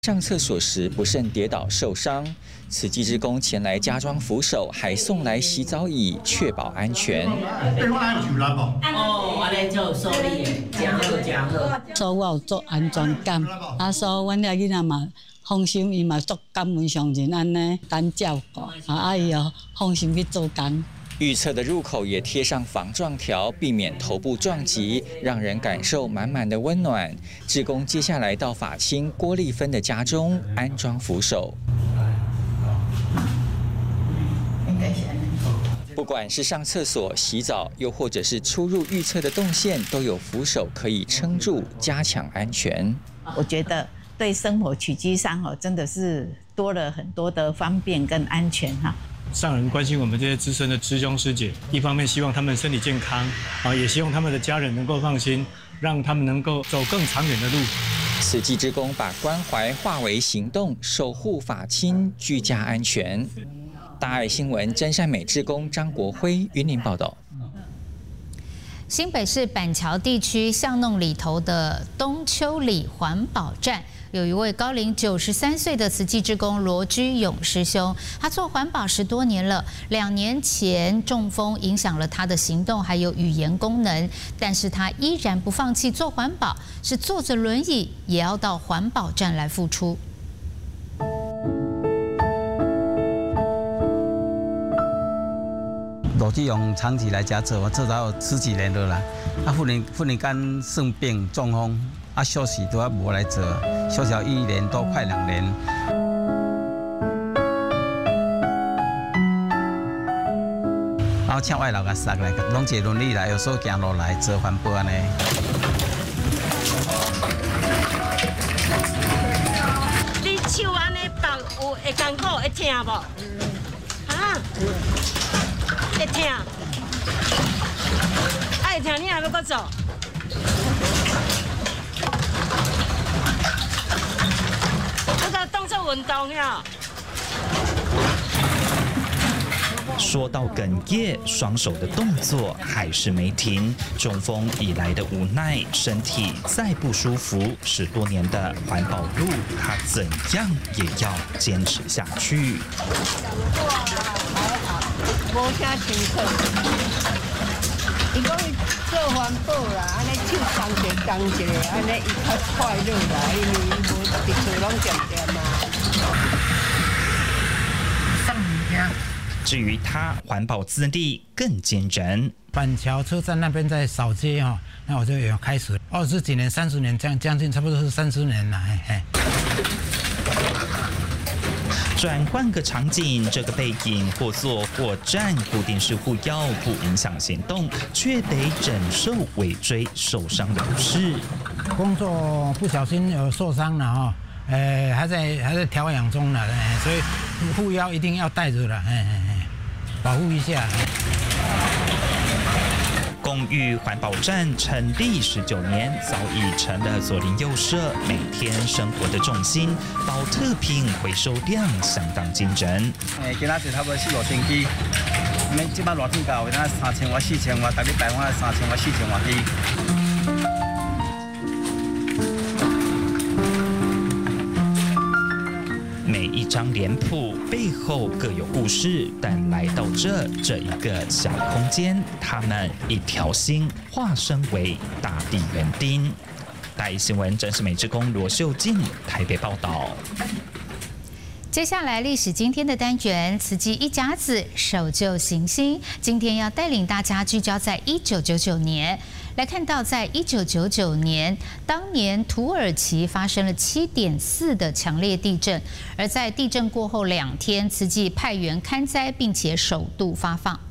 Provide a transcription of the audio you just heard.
上厕所时不慎跌倒受伤，慈济志工前来加装扶手，还送来洗澡椅，确保安全。 哦，安尼就受力的，真好真好。 所以我有做安全感，所以阮遐囡仔嘛放心，伊嘛做感恩上人安尼干照顾，伊又放心去做工。 预测的入口也贴上防撞条，避免头部撞击，让人感受满满的温暖。志工接下来到法亲郭丽芬的家中安装扶手。不管是上厕所、洗澡，又或者是出入预测的动线，都有扶手可以撑住，加强安全。 我觉得对生活起居上真的是多了很多的方便跟安全哈。 上人关心我们这些资深的师兄师姐，一方面希望他们身体健康，也希望他们的家人能够放心，让他们能够走更长远的路。 慈济志工把关怀化为行动，守护法亲居家安全。大爱新闻真善美志工张国辉云林报道。 新北市板桥地区巷弄里头的东丘里环保站，有一位高龄93岁的慈济志工罗居勇师兄，他做环保10多年了。2年前中风影响了他的行动还有语言功能，但是他依然不放弃做环保，是坐着轮椅也要到环保站来付出。 罗志勇长期来家做，我做到10几年了啦。忽然间生病中风，休息都无来做，休息1年多快2年。然后请外劳甲杀来，拢坐轮椅来，有时候行路来做环保安尼。 你手安尼绑有会艰苦会痛无？啊？ 会痛，会痛，你还要搁做？这个当作运动呀。 说到哽咽，双手的动作还是没停。中风以来的无奈，身体再不舒服，10多年的环保路，他怎样也要坚持下去。 无啥辛苦，伊讲伊做环保啦，安尼手工一个，安尼伊较快乐啦，因为伊无一处拢掂掂嘛。 至于他环保资历更惊人， 板桥车站那边在扫街哈，那我就有开始20几年、30年这样，将近差不多是30年了， 转换个场景，这个背影或坐或站，固定式护腰，不影响行动，却得忍受尾椎受伤的不适。 工作不小心有受伤了哈，还在调养中了，所以护腰一定要带着了，保护一下。 公寓环保站成立19年，早已成了左邻右舍每天生活的重心。保特瓶回收量相当惊人。 今仔日差不多4、5千支，即摆热天到，那3000瓦、4000瓦，大礼拜我3000瓦、4000瓦支。 每一张脸谱背后各有故事，但来到这一个小空间，他们一条心化身为大地园丁。大爱新闻真是美志工罗秀静台北报道。 接下来历史今天的单元，慈济一甲子守旧行新，今天要带领大家聚焦在1999年。 来看到，在1999年，当年土耳其发生了7.4的强烈地震，而在地震过后2天，慈济派员勘灾，并且首度发放。